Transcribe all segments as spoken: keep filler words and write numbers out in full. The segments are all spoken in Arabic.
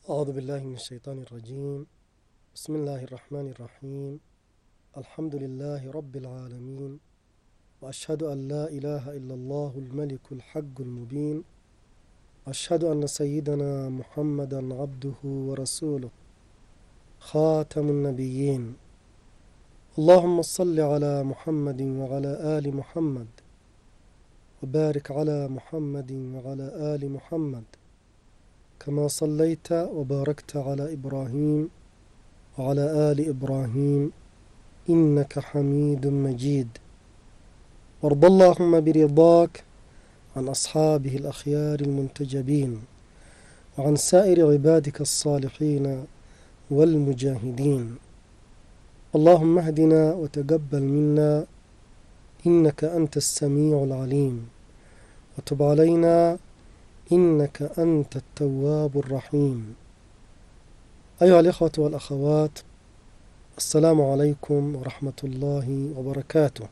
أعوذ بالله من الشيطان الرجيم. بسم الله الرحمن الرحيم. الحمد لله رب العالمين، وأشهد أن لا إله إلا الله الملك الحق المبين، وأشهد أن سيدنا محمدا عبده ورسوله خاتم النبيين. اللهم صل على محمد وعلى آل محمد، وبارك على محمد وعلى آل محمد كما صليت وباركت على إبراهيم وعلى آل إبراهيم إنك حميد مجيد. وارض اللهم برضاك عن أصحابه الأخيار المنتجبين، وعن سائر عبادك الصالحين والمجاهدين. اللهم اهدنا وتقبل منا إنك أنت السميع العليم، وتب علينا إنك أنت التواب الرحيم. أيها الإخوة والأخوات، السلام عليكم ورحمة الله وبركاته،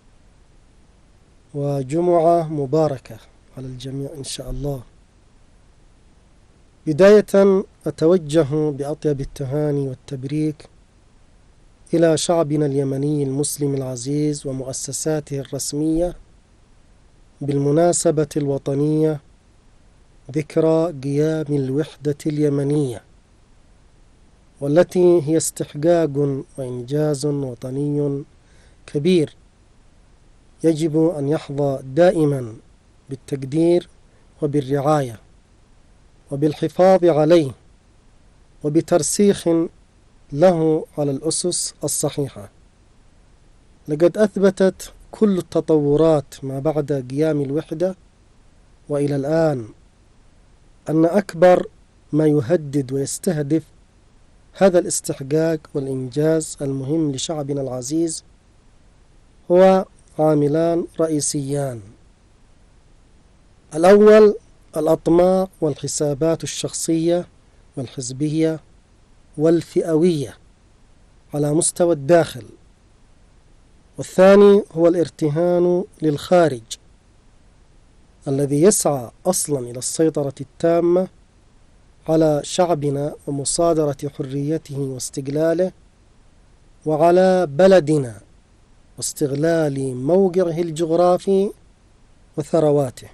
وجمعة مباركة على الجميع إن شاء الله. بداية أتوجه بأطيب التهاني والتبريك إلى شعبنا اليمني المسلم العزيز ومؤسساته الرسمية بالمناسبة الوطنية ذكرى قيام الوحدة اليمنية، والتي هي استحقاق وإنجاز وطني كبير يجب أن يحظى دائما بالتقدير وبالرعاية وبالحفاظ عليه وبترسيخ له على الأسس الصحيحة. لقد أثبتت كل التطورات ما بعد قيام الوحدة وإلى الآن أن أكبر ما يهدد ويستهدف هذا الاستحقاق والإنجاز المهم لشعبنا العزيز هو عاملان رئيسيان: الأول الأطماع والحسابات الشخصية والحزبية والفئوية على مستوى الداخل، والثاني هو الارتهان للخارج الذي يسعى أصلا إلى السيطرة التامة على شعبنا ومصادرة حريته واستقلاله، وعلى بلدنا واستغلال موقعه الجغرافي وثرواته.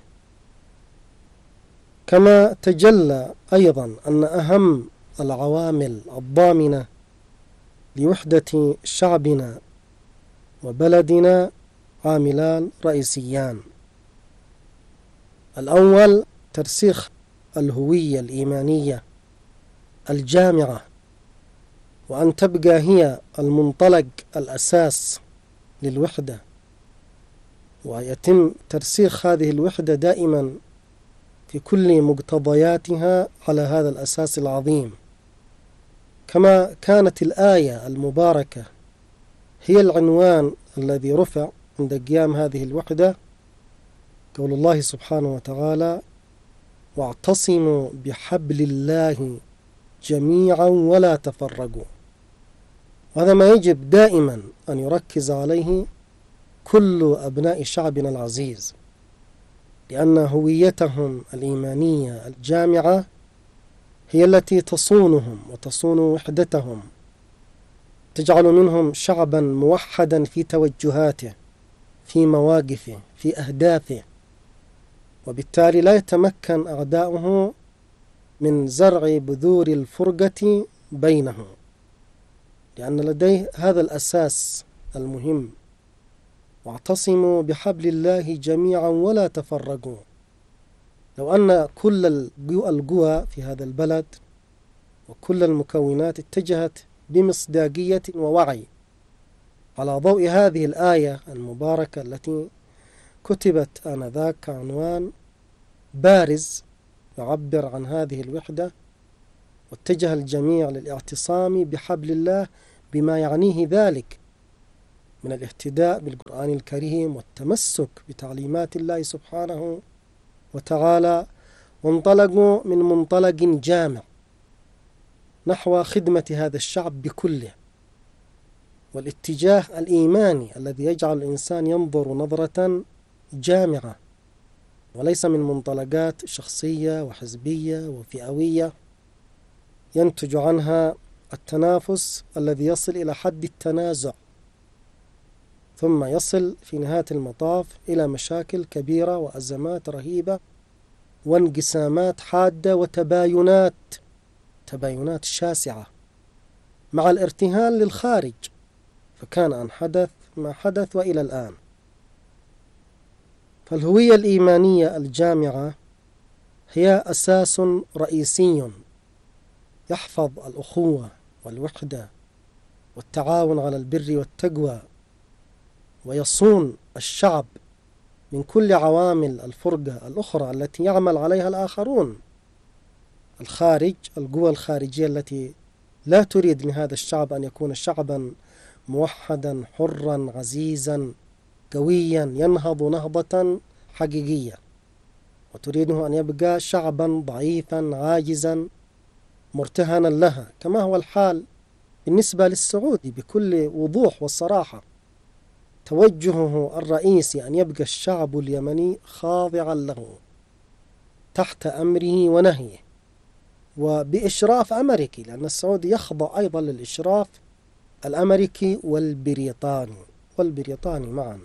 كما تجلى أيضا أن أهم العوامل الضامنة لوحدة شعبنا وبلدنا عاملان رئيسيان: الأول ترسيخ الهوية الإيمانية الجامعة، وأن تبقى هي المنطلق الأساس للوحدة، ويتم ترسيخ هذه الوحدة دائما في كل مقتضياتها على هذا الأساس العظيم. كما كانت الآية المباركة هي العنوان الذي رفع عند قيام هذه الوحدة، قول الله سبحانه وتعالى: واعتصموا بحبل الله جميعا ولا تفرقوا. وهذا ما يجب دائما أن يركز عليه كل أبناء شعبنا العزيز، لأن هويتهم الإيمانية الجامعة هي التي تصونهم وتصون وحدتهم، تجعل منهم شعبا موحدا في توجهاته، في مواقفه، في أهدافه، وبالتالي لا يتمكن أعداؤه من زرع بذور الفرقة بينهم، لأن لديه هذا الأساس المهم: واعتصموا بحبل الله جميعا ولا تفرقوا. لو أن كل القوى في هذا البلد وكل المكونات اتجهت بمصداقية ووعي على ضوء هذه الآية المباركة التي كتبت آنذاك كعنوان بارز يعبر عن هذه الوحدة، واتجه الجميع للاعتصام بحبل الله بما يعنيه ذلك من الاهتداء بالقرآن الكريم والتمسك بتعليمات الله سبحانه وتعالى، وانطلقوا من منطلق جامع نحو خدمة هذا الشعب بكله، والاتجاه الإيماني الذي يجعل الإنسان ينظر نظرة جامعة وليس من منطلقات شخصية وحزبية وفئوية. ينتج عنها التنافس الذي يصل إلى حد التنازع، ثم يصل في نهاية المطاف إلى مشاكل كبيرة وأزمات رهيبة وانقسامات حادة وتباينات تباينات شاسعة مع الارتهان للخارج، فكان أن حدث ما حدث وإلى الآن. فالهوية الإيمانية الجامعة هي أساس رئيسي يحفظ الأخوة والوحدة والتعاون على البر والتقوى، ويصون الشعب من كل عوامل الفرقة الأخرى التي يعمل عليها الآخرون الخارج، القوى الخارجية التي لا تريد من هذا الشعب أن يكون شعبا موحدا حرا عزيزا قويا ينهض نهضة حقيقية، وتريده أن يبقى شعبا ضعيفا عاجزا مرتهنا لها، كما هو الحال بالنسبة للسعودي بكل وضوح والصراحة. توجهه الرئيسي أن يبقى الشعب اليمني خاضعا له تحت أمره ونهيه وبإشراف أمريكي، لأن السعودي يخضع أيضا للإشراف الأمريكي والبريطاني والبريطاني معا.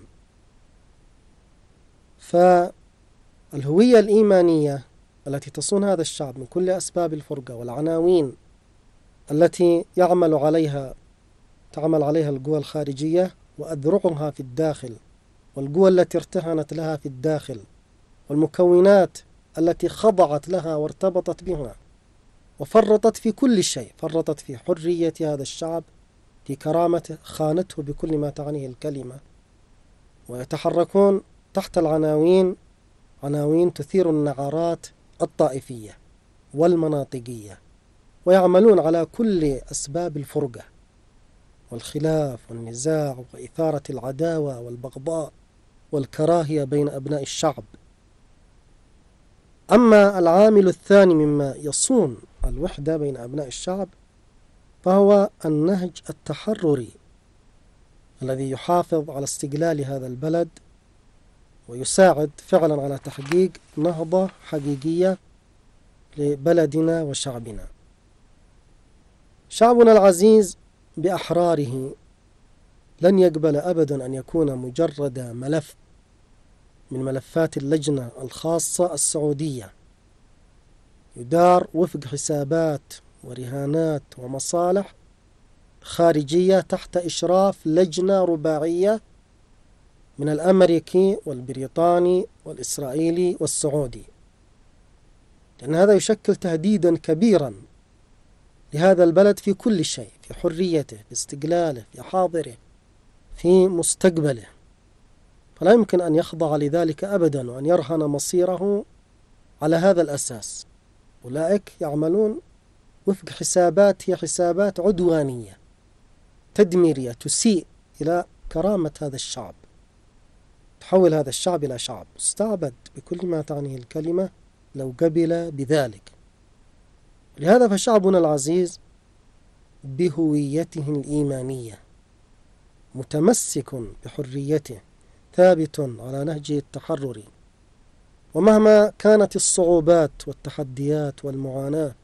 فالهوية الإيمانية التي تصون هذا الشعب من كل أسباب الفرقة والعناوين التي يعمل عليها تعمل عليها القوى الخارجية وأذرعها في الداخل، والقوى التي ارتهنت لها في الداخل، والمكونات التي خضعت لها وارتبطت بها وفرطت في كل شيء، فرطت في حرية هذا الشعب، في كرامته، خانته بكل ما تعنيه الكلمة، ويتحركون تحت العناوين عناوين تثير النعرات الطائفية والمناطقية، ويعملون على كل أسباب الفرقة والخلاف والنزاع وإثارة العداوة والبغضاء والكراهية بين أبناء الشعب. أما العامل الثاني مما يصون الوحدة بين أبناء الشعب فهو النهج التحرري الذي يحافظ على استقلال هذا البلد ويساعد فعلا على تحقيق نهضة حقيقية لبلدنا وشعبنا. شعبنا العزيز بأحراره لن يقبل أبدا أن يكون مجرد ملف من ملفات اللجنة الخاصة السعودية يدار وفق حسابات ورهانات ومصالح خارجية تحت إشراف لجنة رباعية من الأمريكي والبريطاني والإسرائيلي والسعودي، لأن هذا يشكل تهديدا كبيرا لهذا البلد في كل شيء، في حريته، في استقلاله، في حاضره، في مستقبله، فلا يمكن أن يخضع لذلك أبدا وأن يرهن مصيره على هذا الأساس. أولئك يعملون وفق حسابات هي حسابات عدوانية تدميرية تسيء إلى كرامة هذا الشعب، تحول هذا الشعب إلى شعب مستعبد بكل ما تعنيه الكلمة لو قبل بذلك. لهذا فشعبنا العزيز بهويته الإيمانية متمسك بحريته ثابت على نهجه التحرري، ومهما كانت الصعوبات والتحديات والمعاناة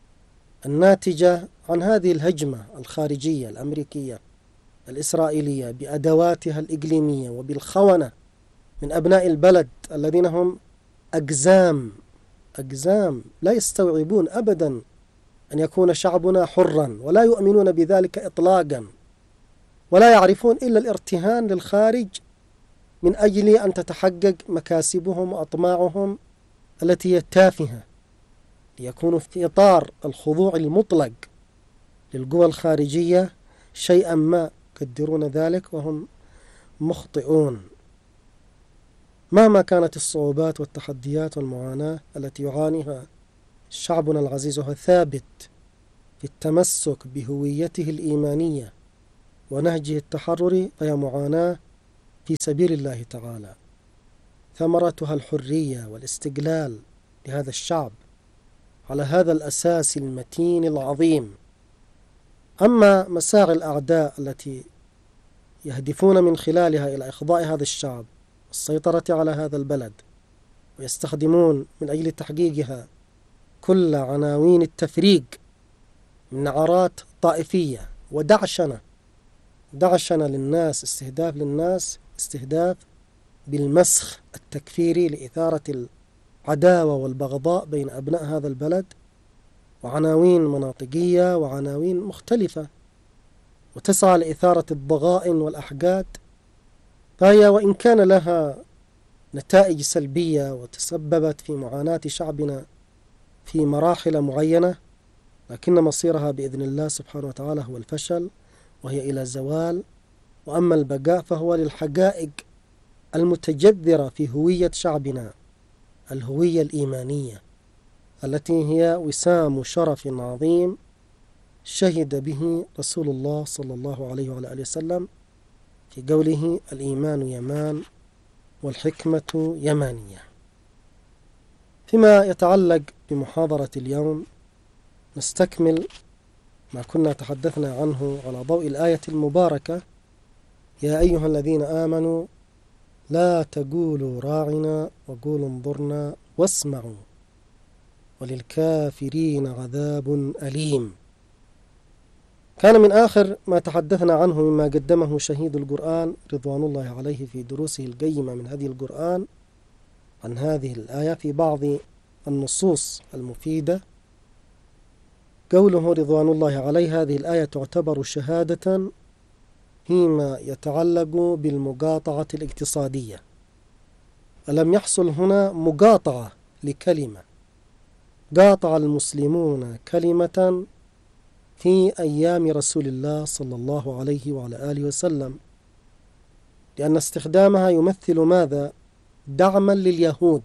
الناتجة عن هذه الهجمة الخارجية الأمريكية الإسرائيلية بأدواتها الإقليمية وبالخونة من أبناء البلد الذين هم أجزام أجزام لا يستوعبون أبدا أن يكون شعبنا حرا ولا يؤمنون بذلك إطلاقا، ولا يعرفون إلا الارتهان للخارج من أجل أن تتحقق مكاسبهم وأطماعهم التي هي تافهة، ليكونوا في إطار الخضوع المطلق للقوى الخارجية شيئا ما يقدرون ذلك وهم مخطئون. مهما كانت الصعوبات والتحديات والمعاناة التي يعانيها شعبنا العزيز وهو ثابت في التمسك بهويته الإيمانية ونهجه التحرري، فهي معاناة في سبيل الله تعالى، ثمرتها الحرية والاستقلال لهذا الشعب على هذا الأساس المتين العظيم. أما مساعي الأعداء التي يهدفون من خلالها إلى إخضاع هذا الشعب والسيطرة على هذا البلد، ويستخدمون من أجل تحقيقها كل عناوين التفريق من نعرات طائفية ودعشنة، دعشنة للناس، استهداف للناس، استهداف بالمسخ التكفيري لإثارة العداوة والبغضاء بين أبناء هذا البلد، وعناوين مناطقية وعناوين مختلفة، وتسعى لإثارة الضغائن والأحقاد. فهي وإن كان لها نتائج سلبية وتسببت في معاناة شعبنا في مراحل معينة، لكن مصيرها بإذن الله سبحانه وتعالى هو الفشل، وهي إلى زوال. وأما البقاء فهو للحقائق المتجذرة في هوية شعبنا، الهوية الإيمانية التي هي وسام شرف عظيم شهد به رسول الله صلى الله عليه وعلى آله وسلم في قوله: الإيمان يمان والحكمة يمانية. فيما يتعلق بمحاضرة اليوم نستكمل ما كنا تحدثنا عنه على ضوء الآية المباركة: يا أيها الذين آمنوا لا تقولوا راعنا وقولوا انظرنا واسمعوا وللكافرين عذاب أليم. كان من آخر ما تحدثنا عنه مما قدمه شهيد القرآن رضوان الله عليه في دروسه القيمة من هذه القرآن عن هذه الآية في بعض النصوص المفيدة. قوله رضوان الله عليه: هذه الآية تعتبر شهادة فيما يتعلق بالمقاطعة الاقتصادية. ألم يحصل هنا مقاطعة لكلمة، قاطع المسلمون كلمة في أيام رسول الله صلى الله عليه وعلى آله وسلم، لأن استخدامها يمثل ماذا؟ دعما لليهود.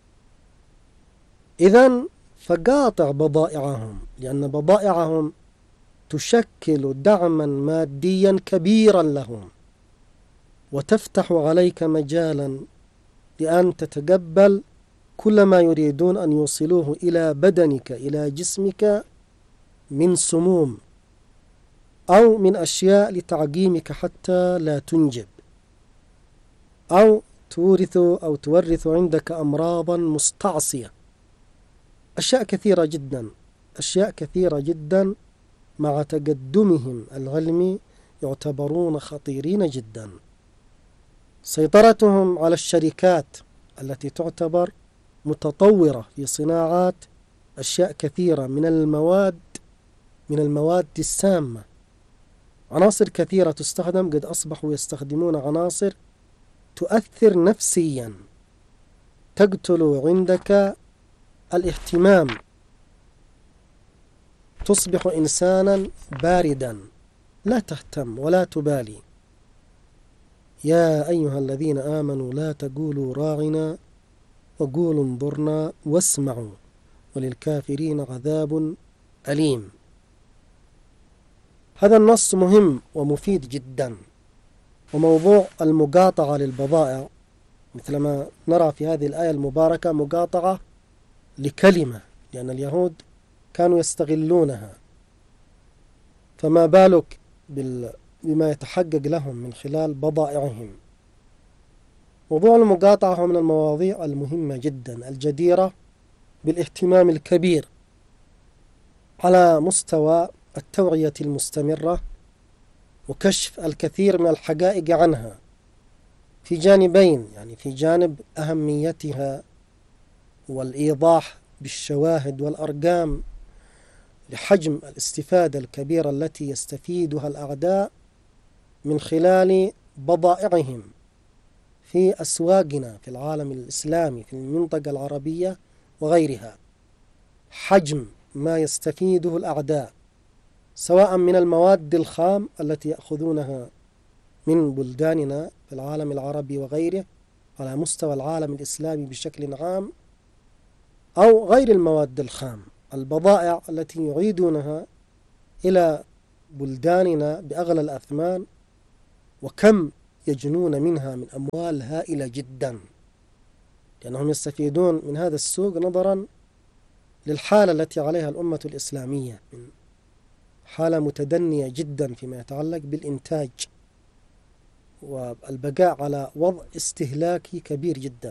إذن فقاطع بضائعهم، لأن بضائعهم تشكل دعما ماديا كبيرا لهم، وتفتح عليك مجالا لأن تتقبل كل ما يريدون أن يوصلوه إلى بدنك، إلى جسمك، من سموم أو من أشياء لتعقيمك حتى لا تنجب، أو تورث أو تورث عندك أمراضا مستعصية. أشياء كثيرة جدا، أشياء كثيرة جدا مع تقدمهم العلمي يعتبرون خطيرين جدا. سيطرتهم على الشركات التي تعتبر متطورة في صناعات أشياء كثيرة من المواد من المواد السامة، عناصر كثيرة تستخدم، قد أصبحوا يستخدمون عناصر تؤثر نفسيا، تقتل عندك الاهتمام، تصبح إنسانا باردا لا تهتم ولا تبالي. يا أيها الذين آمنوا لا تقولوا راعنا وقولوا انظرنا واسمعوا وللكافرين عذاب أليم. هذا النص مهم ومفيد جدا. وموضوع المقاطعة للبضائع مثلما نرى في هذه الآية المباركة مقاطعة لكلمة، لأن اليهود كانوا يستغلونها، فما بالك بما يتحقق لهم من خلال بضائعهم. موضوع المقاطعة هو من المواضيع المهمة جدا الجديرة بالاهتمام الكبير على مستوى التوعية المستمرة وكشف الكثير من الحقائق عنها في جانبين، يعني في جانب أهميتها والإيضاح بالشواهد والأرقام لحجم الاستفادة الكبيرة التي يستفيدها الأعداء من خلال بضائعهم في أسواقنا في العالم الإسلامي في المنطقة العربية وغيرها. حجم ما يستفيده الأعداء سواء من المواد الخام التي يأخذونها من بلداننا في العالم العربي وغيره على مستوى العالم الإسلامي بشكل عام، أو غير المواد الخام، البضائع التي يعيدونها إلى بلداننا بأغلى الأثمان، وكم يجنون منها من أموال هائلة جدا، لأنهم يستفيدون من هذا السوق نظرا للحالة التي عليها الأمة الإسلامية من حالة متدنية جدا فيما يتعلق بالإنتاج والبقاء على وضع استهلاكي كبير جدا.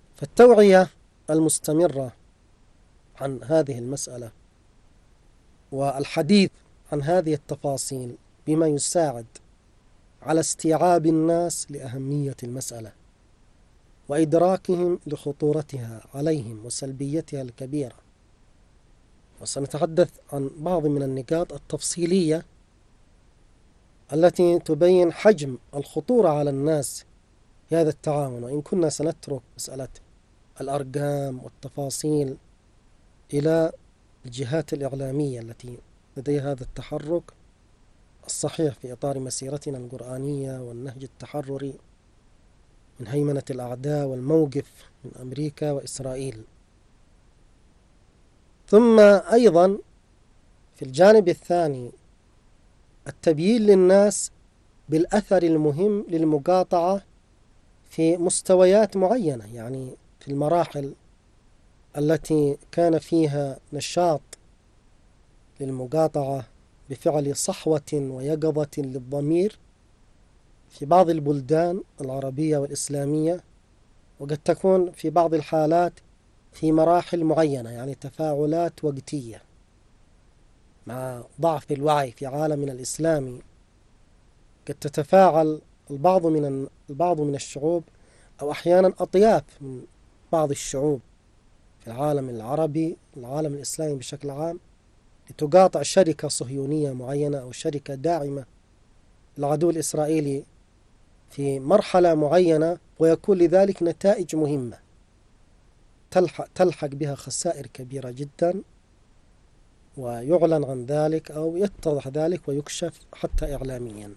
فالتوعية المستمرة عن هذه المسألة والحديث عن هذه التفاصيل بما يساعد على استيعاب الناس لأهمية المسألة وإدراكهم لخطورتها عليهم وسلبيتها الكبيرة. وسنتحدث عن بعض من النقاط التفصيلية التي تبين حجم الخطورة على الناس في هذا التعاون، وإن كنا سنترك مسألة الأرقام والتفاصيل إلى الجهات الإعلامية التي لديها هذا التحرك الصحيح في إطار مسيرتنا القرآنية والنهج التحرري من هيمنة الأعداء والموقف من أمريكا وإسرائيل. ثم أيضا في الجانب الثاني التبيين للناس بالأثر المهم للمقاطعة في مستويات معينة، يعني في المراحل التي كان فيها نشاط للمقاطعة بفعل صحوة ويقظة للضمير في بعض البلدان العربية والإسلامية، وقد تكون في بعض الحالات في مراحل معينة، يعني تفاعلات وقتية مع ضعف الوعي في عالمنا الإسلامي. قد تتفاعل البعض من البعض من الشعوب أو أحيانا أطياف من بعض الشعوب في العالم العربي العالم الإسلامي بشكل عام لتقاطع شركة صهيونية معينة أو شركة داعمة للعدو الإسرائيلي في مرحلة معينة، ويكون لذلك نتائج مهمة تلحق, تلحق بها خسائر كبيرة جدا، ويعلن عن ذلك أو يتضح ذلك ويكشف حتى إعلاميا.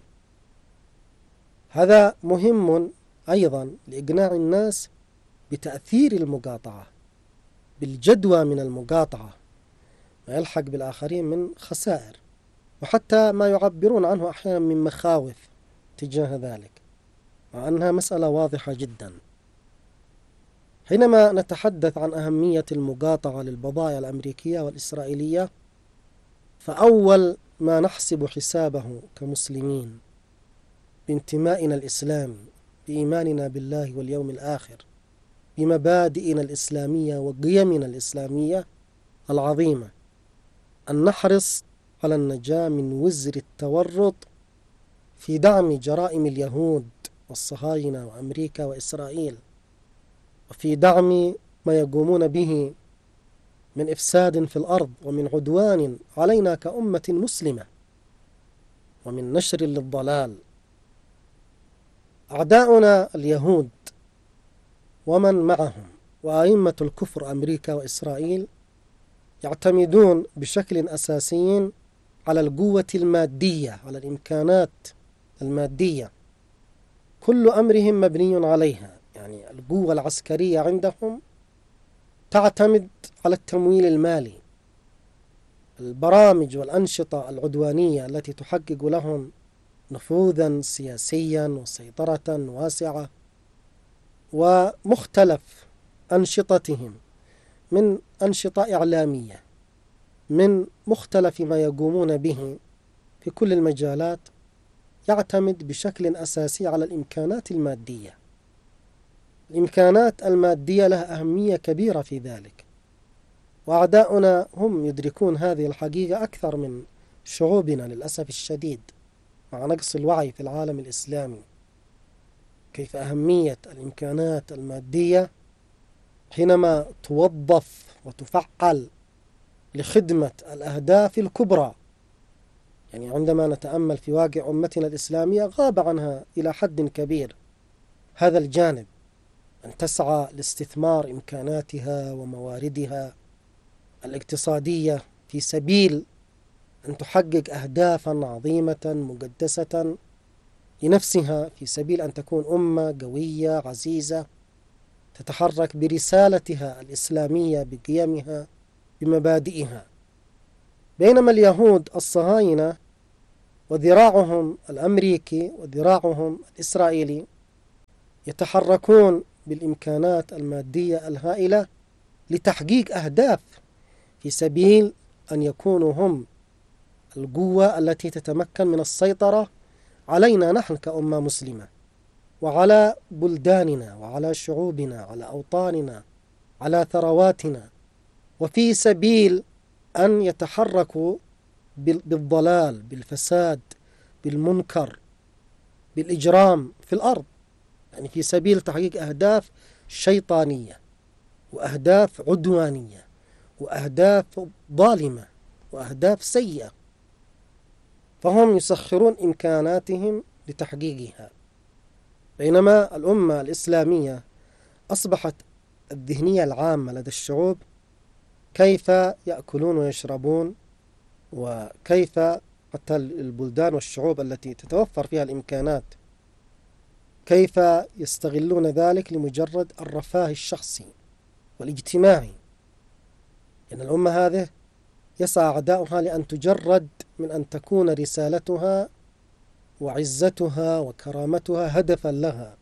هذا مهم أيضا لإقناع الناس بتأثير المقاطعة، بالجدوى من المقاطعة، ما يلحق بالآخرين من خسائر، وحتى ما يعبرون عنه أحيانا من مخاوف تجاه ذلك، مع أنها مسألة واضحة جدا. حينما نتحدث عن أهمية المقاطعة للبضائع الأمريكية والإسرائيلية، فأول ما نحسب حسابه كمسلمين بانتمائنا الإسلامي، بإيماننا بالله واليوم الآخر، بمبادئنا الإسلامية وقيمنا الإسلامية العظيمة، أن نحرص على النجاة من وزر التورط في دعم جرائم اليهود والصهاينة وأمريكا وإسرائيل، وفي دعم ما يقومون به من إفساد في الأرض ومن عدوان علينا كأمة مسلمة ومن نشر للضلال. أعداؤنا اليهود ومن معهم وأئمة الكفر أمريكا وإسرائيل يعتمدون بشكل أساسي على القوة المادية، على الإمكانات المادية، كل أمرهم مبني عليها. يعني القوة العسكرية عندهم تعتمد على التمويل المالي، البرامج والأنشطة العدوانية التي تحقق لهم نفوذا سياسيا وسيطرة واسعة، ومختلف أنشطتهم من أنشطة إعلامية، من مختلف ما يقومون به في كل المجالات، يعتمد بشكل أساسي على الإمكانات المادية. الإمكانات المادية لها أهمية كبيرة في ذلك، وأعداؤنا هم يدركون هذه الحقيقة أكثر من شعوبنا للأسف الشديد، مع نقص الوعي في العالم الإسلامي، كيف أهمية الإمكانات المادية حينما توظف وتفعل لخدمة الأهداف الكبرى. يعني عندما نتأمل في واقع أمتنا الإسلامية غاب عنها إلى حد كبير هذا الجانب، أن تسعى لاستثمار إمكاناتها ومواردها الاقتصادية في سبيل أن تحقق أهدافا عظيمة مقدسة لنفسها، في سبيل أن تكون أمة قوية عزيزة تتحرك برسالتها الإسلامية بقيمها بمبادئها. بينما اليهود الصهاينة وذراعهم الأمريكي وذراعهم الإسرائيلي يتحركون بالإمكانات المادية الهائلة لتحقيق أهداف في سبيل أن يكونوا هم القوة التي تتمكن من السيطرة علينا نحن كأمة مسلمة، وعلى بلداننا وعلى شعوبنا، على أوطاننا، على ثرواتنا، وفي سبيل أن يتحركوا بالضلال، بالفساد، بالمنكر، بالإجرام في الأرض، يعني في سبيل تحقيق أهداف شيطانية وأهداف عدوانية وأهداف ظالمة وأهداف سيئة، فهم يسخرون إمكاناتهم لتحقيقها. بينما الأمة الإسلامية أصبحت الذهنية العامة لدى الشعوب كيف يأكلون ويشربون، وكيف حتى البلدان والشعوب التي تتوفر فيها الإمكانات كيف يستغلون ذلك لمجرد الرفاه الشخصي والاجتماعي. لأن يعني الأمة هذه يسعى أعداؤها لأن تجرد من أن تكون رسالتها وعزتها وكرامتها هدفا لها.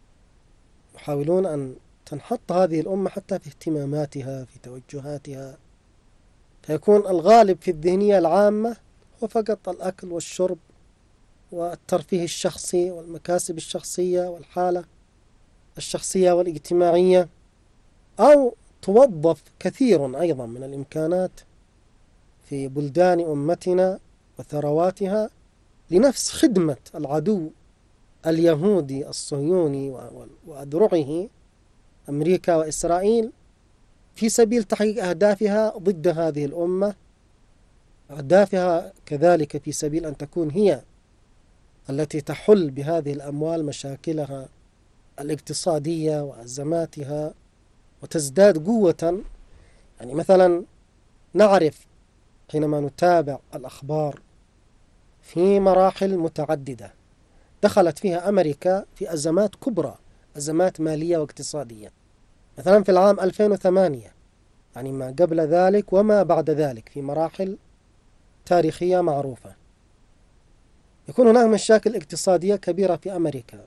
يحاولون أن تنحط هذه الأمة حتى في اهتماماتها، في توجهاتها، فيكون الغالب في الذهنية العامة هو فقط الأكل والشرب والترفيه الشخصي والمكاسب الشخصية والحالة الشخصية والاجتماعية، أو توظف كثير أيضا من الإمكانات في بلدان أمتنا وثرواتها لنفس خدمة العدو اليهودي الصهيوني وأذرعه أمريكا وإسرائيل في سبيل تحقيق أهدافها ضد هذه الأمة، أهدافها كذلك في سبيل أن تكون هي التي تحل بهذه الأموال مشاكلها الاقتصادية وأزماتها وتزداد قوة. يعني مثلا نعرف حينما نتابع الأخبار في مراحل متعددة دخلت فيها أمريكا في أزمات كبرى، أزمات مالية واقتصادية، مثلا في العام ألفين وثمانية، يعني ما قبل ذلك وما بعد ذلك في مراحل تاريخية معروفة. يكون هناك مشاكل اقتصادية كبيرة في أمريكا،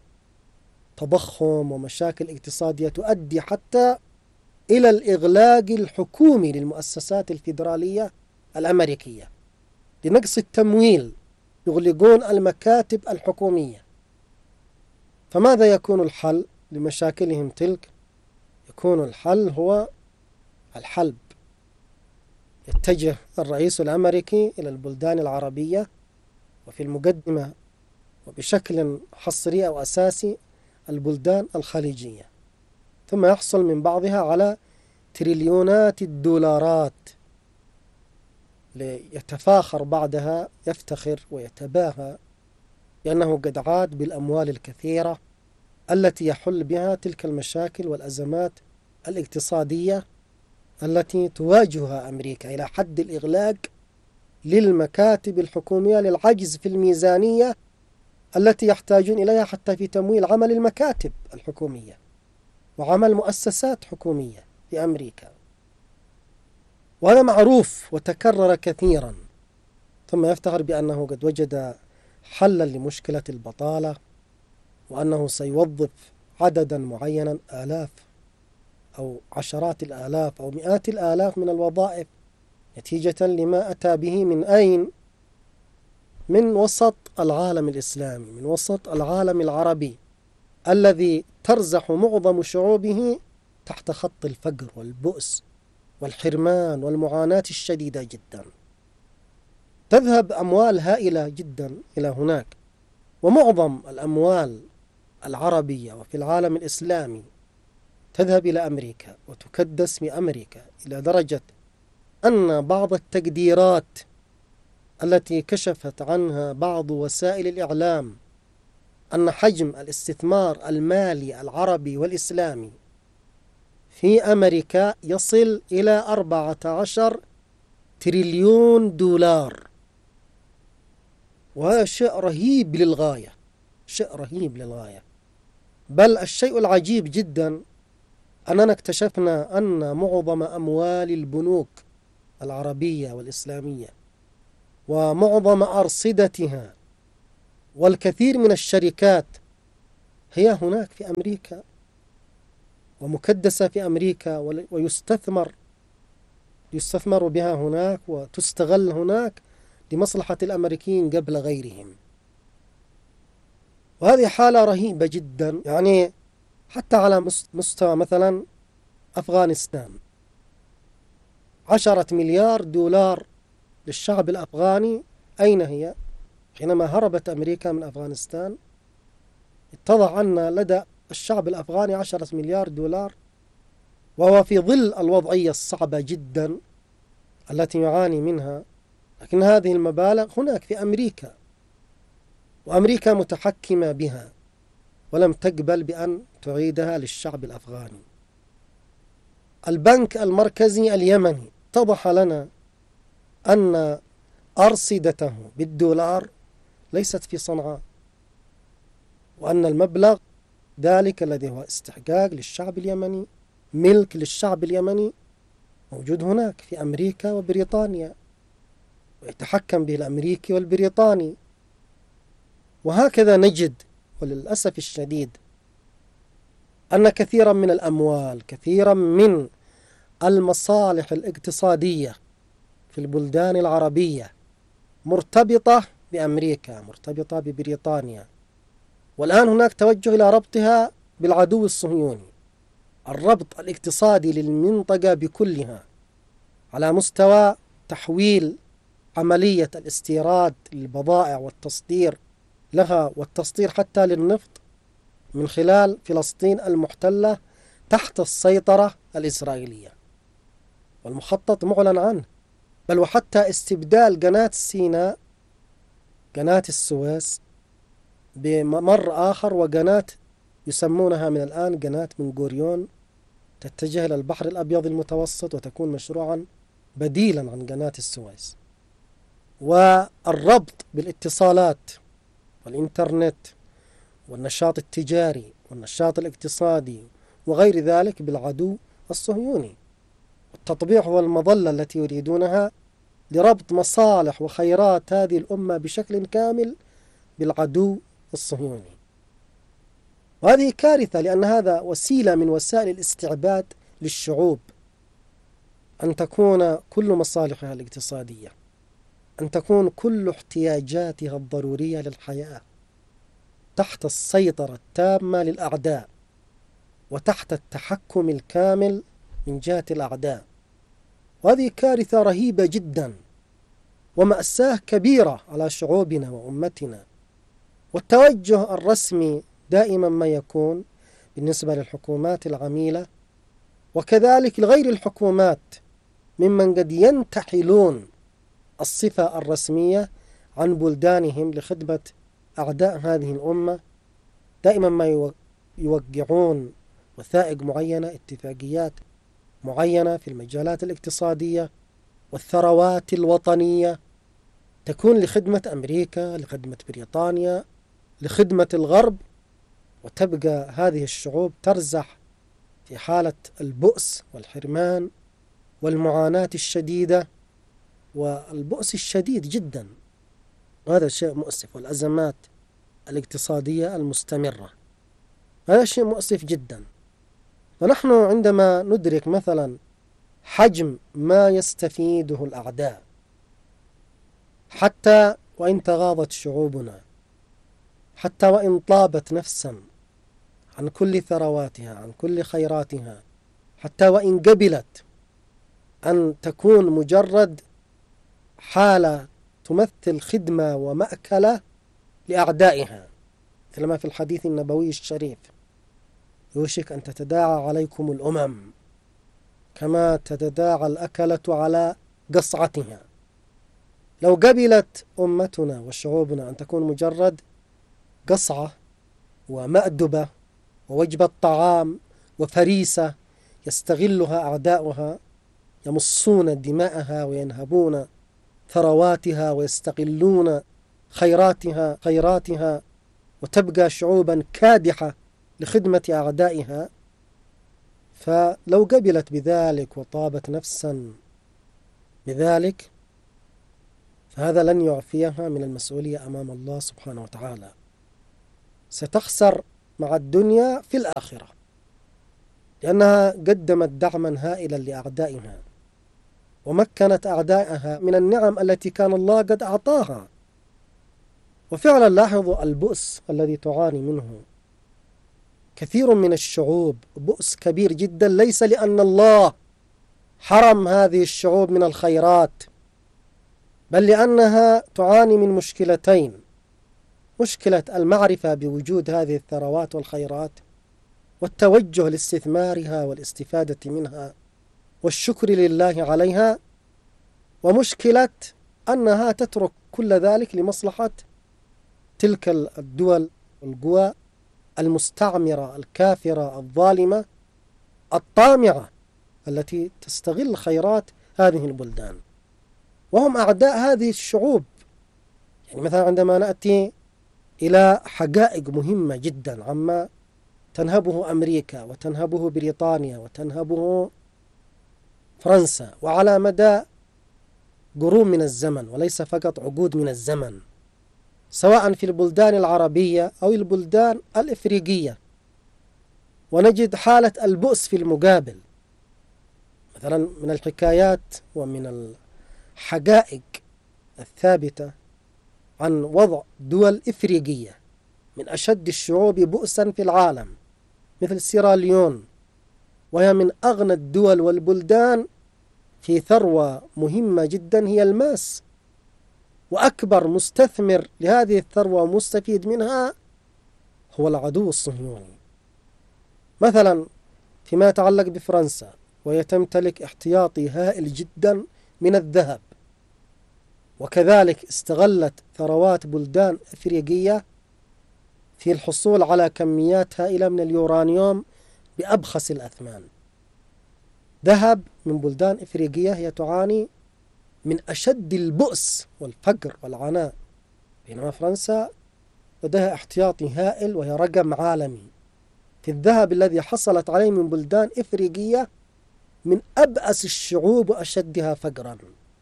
تضخم ومشاكل اقتصادية تؤدي حتى إلى الإغلاق الحكومي للمؤسسات الفيدرالية الأمريكية لنقص التمويل، يغلقون المكاتب الحكومية. فماذا يكون الحل لمشاكلهم تلك؟ يكون الحل هو الحلب. يتجه الرئيس الأمريكي إلى البلدان العربية، وفي المقدمة وبشكل حصري أو أساسي البلدان الخليجية، ثم يحصل من بعضها على تريليونات الدولارات ليتفاخر بعدها، يفتخر ويتباهى لأنه قد عاد بالأموال الكثيرة التي يحل بها تلك المشاكل والأزمات الاقتصادية التي تواجهها أمريكا، إلى حد الإغلاق للمكاتب الحكومية للعجز في الميزانية التي يحتاجون إليها حتى في تمويل عمل المكاتب الحكومية وعمل مؤسسات حكومية في أمريكا. وهذا معروف وتكرر كثيرا. ثم يفتخر بأنه قد وجد حلا لمشكلة البطالة، وأنه سيوظف عددا معينا، آلاف أو عشرات الآلاف أو مئات الآلاف من الوظائف، نتيجة لما أتى به من أين؟ من وسط العالم الإسلامي، من وسط العالم العربي الذي ترزح معظم شعوبه تحت خط الفقر والبؤس والحرمان والمعاناة الشديدة جدا. تذهب أموال هائلة جدا إلى هناك، ومعظم الأموال العربية وفي العالم الإسلامي تذهب إلى أمريكا وتكدس في أمريكا، إلى درجة أن بعض التقديرات التي كشفت عنها بعض وسائل الإعلام أن حجم الاستثمار المالي العربي والإسلامي في أمريكا يصل إلى أربعة عشر تريليون دولار، وهذا شيء رهيب للغاية، شيء رهيب للغاية. بل الشيء العجيب جدا أننا اكتشفنا أن معظم أموال البنوك العربية والإسلامية ومعظم أرصدتها والكثير من الشركات هي هناك في أمريكا ومكدسة في أمريكا، ويستثمر يستثمر بها هناك وتستغل هناك لمصلحة الأمريكيين قبل غيرهم. وهذه حالة رهيبة جدا. يعني حتى على مستوى مثلا أفغانستان، عشرة مليار دولار للشعب الأفغاني أين هي؟ حينما هربت أمريكا من أفغانستان اتضح أن لدى الشعب الأفغاني عشرة مليار دولار، وهو في ظل الوضعية الصعبة جدا التي يعاني منها، لكن هذه المبالغ هناك في أمريكا، وأمريكا متحكمة بها ولم تقبل بأن تعيدها للشعب الأفغاني. البنك المركزي اليمني اتضح لنا أن أرصدته بالدولار ليست في صنعاء، وأن المبلغ ذلك الذي هو استحقاق للشعب اليمني، ملك للشعب اليمني، موجود هناك في أمريكا وبريطانيا، ويتحكم به الأمريكي والبريطاني. وهكذا نجد وللأسف الشديد أن كثيرا من الأموال، كثيرا من المصالح الاقتصادية في البلدان العربية مرتبطة بأمريكا، مرتبطة ببريطانيا، والآن هناك توجه إلى ربطها بالعدو الصهيوني. الربط الاقتصادي للمنطقة بكلها على مستوى تحويل عملية الاستيراد للبضائع والتصدير لها، والتصدير حتى للنفط من خلال فلسطين المحتلة تحت السيطرة الإسرائيلية، والمخطط معلن عنه، بل وحتى استبدال قناة سيناء، قناة السويس، بممر آخر، وقناة يسمونها من الآن قناة بن غوريون تتجه إلى البحر الأبيض المتوسط، وتكون مشروعا بديلا عن قناة السويس. والربط بالاتصالات والإنترنت والنشاط التجاري والنشاط الاقتصادي وغير ذلك بالعدو الصهيوني، التطبيع هو المظلة التي يريدونها لربط مصالح وخيرات هذه الأمة بشكل كامل بالعدو الصهيوني. وهذه كارثة، لأن هذا وسيلة من وسائل الاستعباد للشعوب، أن تكون كل مصالحها الاقتصادية، أن تكون كل احتياجاتها الضرورية للحياة تحت السيطرة التامة للأعداء، وتحت التحكم الكامل من جهة الأعداء. وهذه كارثة رهيبة جدا ومأساة كبيرة على شعوبنا وأمتنا. والتوجه الرسمي دائما ما يكون بالنسبة للحكومات العميلة، وكذلك لغير الحكومات ممن قد ينتحلون الصفة الرسمية عن بلدانهم لخدمة أعداء هذه الأمة، دائما ما يوقعون وثائق معينة، اتفاقيات معينة في المجالات الاقتصادية والثروات الوطنية، تكون لخدمة أمريكا، لخدمة بريطانيا، لخدمة الغرب، وتبقى هذه الشعوب ترزح في حالة البؤس والحرمان والمعاناة الشديدة والبؤس الشديد جدا. هذا شيء مؤسف، والأزمات الاقتصادية المستمرة هذا شيء مؤسف جدا. فنحن عندما ندرك مثلا حجم ما يستفيده الأعداء، حتى وإن تغاضت شعوبنا، حتى وإن طابت نفسا عن كل ثرواتها، عن كل خيراتها، حتى وإن قبلت أن تكون مجرد حالة تمثل خدمة ومأكلة لأعدائها، مثل ما في الحديث النبوي الشريف: يوشك أن تتداعى عليكم الأمم كما تتداعى الأكلة على قصعتها. لو قبلت أمتنا وشعوبنا أن تكون مجرد قصعة ومأدبة ووجبة طعام وفريسة يستغلها أعداؤها، يمصون دماءها وينهبون ثرواتها ويستغلون خيراتها خيراتها وتبقى شعوبا كادحة لخدمة أعدائها، فلو قبلت بذلك وطابت نفسا بذلك فهذا لن يعفيها من المسؤولية أمام الله سبحانه وتعالى. ستخسر مع الدنيا في الآخرة، لأنها قدمت دعما هائلا لأعدائها، ومكنت أعدائها من النعم التي كان الله قد أعطاها. وفعلا لاحظوا البؤس الذي تعاني منه كثير من الشعوب، بؤس كبير جدا، ليس لأن الله حرم هذه الشعوب من الخيرات بل لأنها تعاني من مشكلتين: مشكلة المعرفة بوجود هذه الثروات والخيرات والتوجه لاستثمارها والاستفادة منها والشكر لله عليها، ومشكلة أنها تترك كل ذلك لمصلحة تلك الدول والقوى المستعمرة الكافرة الظالمة الطامعة التي تستغل خيرات هذه البلدان، وهم أعداء هذه الشعوب. يعني مثلا عندما نأتي إلى حقائق مهمة جدا عما تنهبه أمريكا وتنهبه بريطانيا وتنهبه فرنسا وعلى مدى قرون من الزمن وليس فقط عقود من الزمن، سواء في البلدان العربية أو البلدان الإفريقية، ونجد حالة البؤس في المقابل. مثلا من الحكايات ومن الحقائق الثابتة عن وضع دول إفريقية من أشد الشعوب بؤسا في العالم مثل سيراليون، وهي من أغنى الدول والبلدان في ثروة مهمة جدا هي الماس، وأكبر مستثمر لهذه الثروة ومستفيد منها هو العدو الصهيوني. مثلا فيما يتعلق بفرنسا، وهي تمتلك احتياطي هائل جدا من الذهب، وكذلك استغلت ثروات بلدان إفريقية في الحصول على كميات هائلة من اليورانيوم بأبخس الأثمان. ذهب من بلدان إفريقية هي تعاني من أشد البؤس والفقر والعناء، بينما فرنسا لديها احتياطي هائل وهي رقم عالمي في الذهب الذي حصلت عليه من بلدان إفريقية من أبأس الشعوب وأشدها فقرا.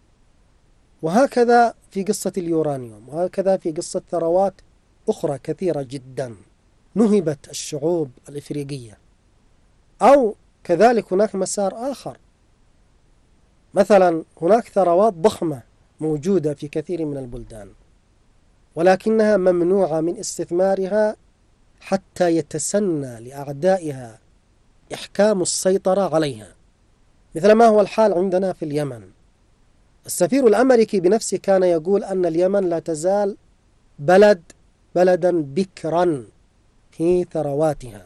وهكذا في قصة اليورانيوم، وهكذا في قصة ثروات أخرى كثيرة جدا نهبت الشعوب الإفريقية. أو كذلك هناك مسار آخر، مثلا هناك ثروات ضخمة موجودة في كثير من البلدان، ولكنها ممنوعة من استثمارها حتى يتسنى لأعدائها إحكام السيطرة عليها، مثل ما هو الحال عندنا في اليمن. السفير الأمريكي بنفسه كان يقول أن اليمن لا تزال بلد بلدا بكرا في ثرواتها،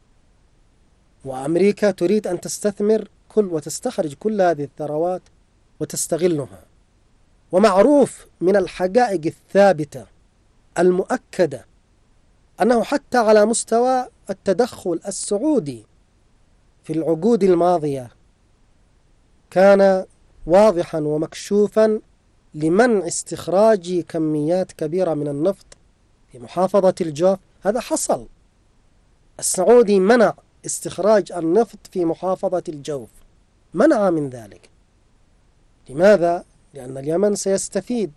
وأمريكا تريد أن تستثمر كل وتستخرج كل هذه الثروات وتستغلها. ومعروف من الحقائق الثابتة المؤكدة أنه حتى على مستوى التدخل السعودي في العقود الماضية كان واضحا ومكشوفا لمنع استخراج كميات كبيرة من النفط في محافظة الجوف. هذا حصل، السعودي منع استخراج النفط في محافظة الجوف، منع من ذلك. لماذا؟ لأن اليمن سيستفيد،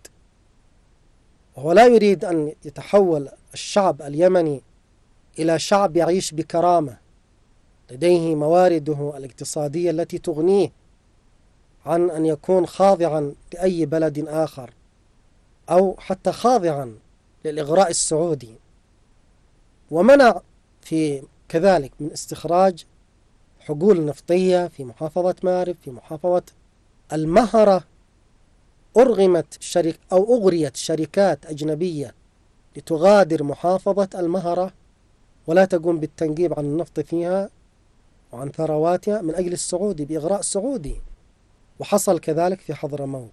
وهو لا يريد أن يتحول الشعب اليمني إلى شعب يعيش بكرامة لديه موارده الاقتصادية التي تغنيه عن أن يكون خاضعا لأي بلد آخر أو حتى خاضعا للإغراء السعودي. ومنع في كذلك من استخراج حقول نفطية في محافظة مارب، في محافظة المهرة. أرغمت شرك أو أغريت شركات أجنبية لتغادر محافظة المهرة ولا تقوم بالتنقيب عن النفط فيها وعن ثرواتها من أجل السعودي بإغراء سعودي، وحصل كذلك في حضرموت.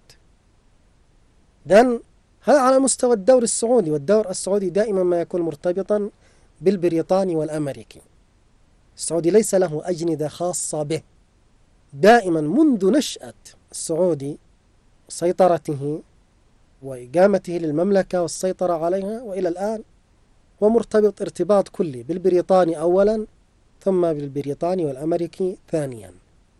إذن هذا على مستوى الدور السعودي، والدور السعودي دائما ما يكون مرتبطا بالبريطاني والأمريكي. السعودي ليس له أجندة خاصة به، دائما منذ نشأة السعودي سيطرته وإقامته للمملكة والسيطرة عليها وإلى الآن هو مرتبط ارتباط كلي بالبريطاني أولا ثم بالبريطاني والأمريكي ثانيا.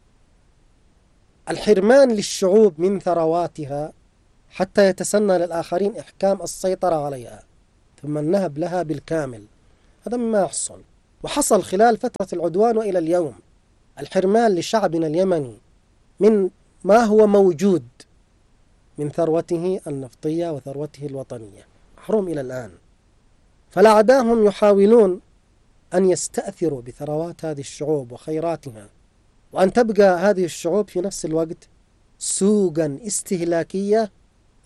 الحرمان للشعوب من ثرواتها حتى يتسنى للآخرين إحكام السيطرة عليها ثم النهب لها بالكامل، هذا مما يحصل وحصل خلال فترة العدوان وإلى اليوم. الحرمان لشعبنا اليمني من ما هو موجود من ثروته النفطية وثروته الوطنية محروم إلى الآن. فالأعداء هم يحاولون أن يستأثروا بثروات هذه الشعوب وخيراتها، وأن تبقى هذه الشعوب في نفس الوقت سوقا استهلاكية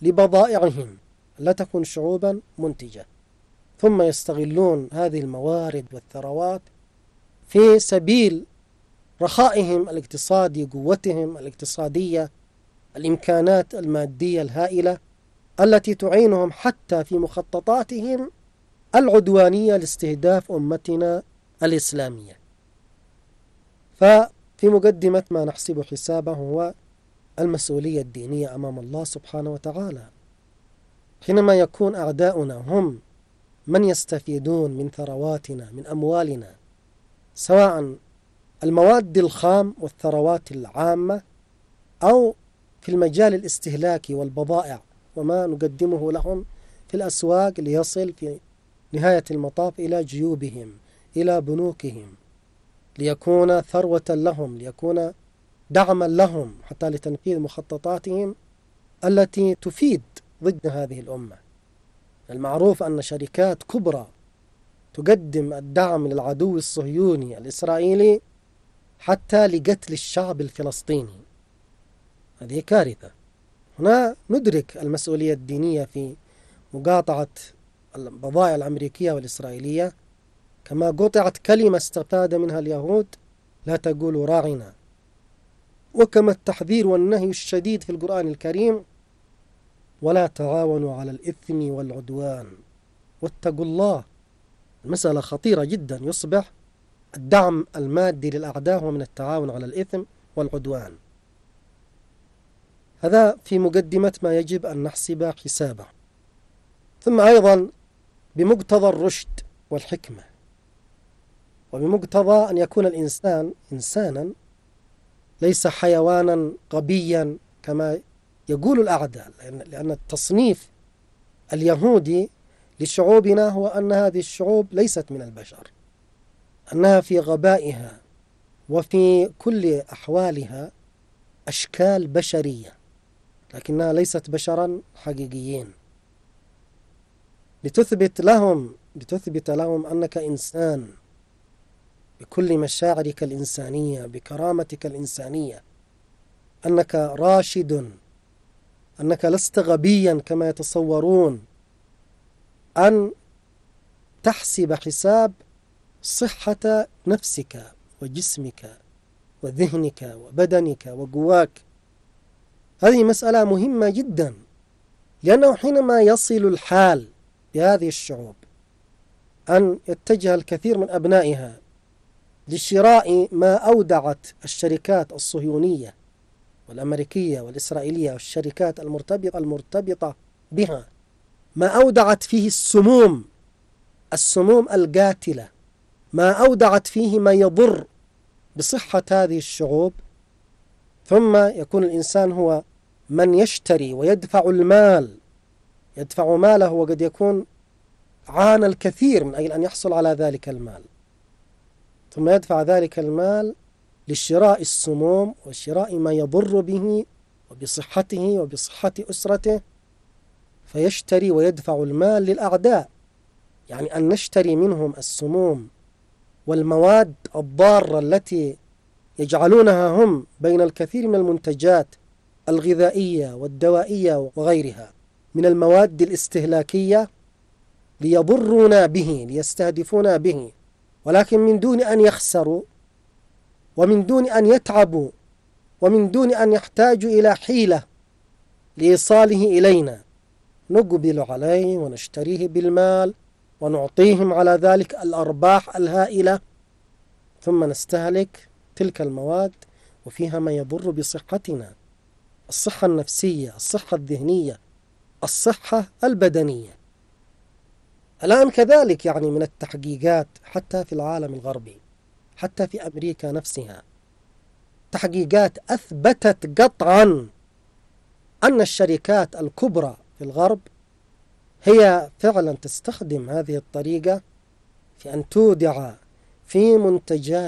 لبضائعهم، لا تكون شعوبا منتجة، ثم يستغلون هذه الموارد والثروات في سبيل رخائهم الاقتصادي، قوتهم الاقتصادية، الإمكانات المادية الهائلة التي تعينهم حتى في مخططاتهم العدوانية لاستهداف أمتنا الإسلامية. ففي مقدمة ما نحسب حسابه هو المسؤولية الدينية أمام الله سبحانه وتعالى. حينما يكون أعداؤنا هم من يستفيدون من ثرواتنا، من أموالنا، سواء المواد الخام والثروات العامة أو في المجال الاستهلاكي والبضائع وما نقدمه لهم في الأسواق ليصل في نهاية المطاف إلى جيوبهم، إلى بنوكهم، ليكون ثروة لهم، ليكون دعما لهم حتى لتنفيذ مخططاتهم التي تفيد ضد هذه الأمة. المعروف أن شركات كبرى تقدم الدعم للعدو الصهيوني الإسرائيلي حتى لقتل الشعب الفلسطيني. هذه كارثة. هنا ندرك المسؤولية الدينية في مقاطعة البضائع الأمريكية والإسرائيلية، كما قطعت كلمة استفاد منها اليهود: لا تقولوا راعنا، وكما التحذير والنهي الشديد في القرآن الكريم: ولا تعاونوا على الإثم والعدوان واتقوا الله. المسألة خطيرة جدا، يصبح الدعم المادي للأعداء هو من التعاون على الإثم والعدوان. هذا في مقدمة ما يجب أن نحسب حسابه. ثم أيضا بمقتضى الرشد والحكمة، وبمقتضى أن يكون الإنسان إنسانا ليس حيوانا غبيا كما يقول الأعداء، لأن التصنيف اليهودي لشعوبنا هو أن هذه الشعوب ليست من البشر، أنها في غبائها وفي كل أحوالها أشكال بشرية، لكنها ليست بشرا حقيقيين. لتثبت لهم لتثبت لهم أنك إنسان بكل مشاعرك الإنسانية، بكرامتك الإنسانية، أنك راشد، أنك لست غبيا كما يتصورون، أن تحسب حساب صحة نفسك وجسمك وذهنك وبدنك وقواك. هذه مسألة مهمة جدا، لأنه حينما يصل الحال بهذه الشعوب أن يتجه الكثير من أبنائها لشراء ما أودعت الشركات الصهيونية والأمريكية والإسرائيلية والشركات المرتبطة المرتبطة بها، ما أودعت فيه السموم السموم القاتلة، ما أودعت فيه ما يضر بصحة هذه الشعوب، ثم يكون الإنسان هو من يشتري ويدفع المال، يدفع ماله وقد يكون عانى الكثير من أجل أن يحصل على ذلك المال، ثم يدفع ذلك المال لشراء السموم وشراء ما يضر به وبصحته وبصحة أسرته، فيشتري ويدفع المال للأعداء. يعني أن نشتري منهم السموم والمواد الضارة التي يجعلونها هم بين الكثير من المنتجات الغذائية والدوائية وغيرها من المواد الاستهلاكية ليضرونا به، ليستهدفونا به، ولكن من دون أن يخسروا ومن دون أن يتعبوا ومن دون أن يحتاجوا إلى حيلة لإيصاله إلينا، نقبل عليه ونشتريه بالمال ونعطيهم على ذلك الأرباح الهائلة، ثم نستهلك تلك المواد وفيها ما يضر بصحتنا، الصحة النفسية، الصحة الذهنية، الصحة البدنية. الآن كذلك يعني من التحقيقات حتى في العالم الغربي، حتى في أمريكا نفسها، تحقيقات أثبتت قطعا أن الشركات الكبرى في الغرب هي فعلا تستخدم هذه الطريقة في أن تودع في منتجات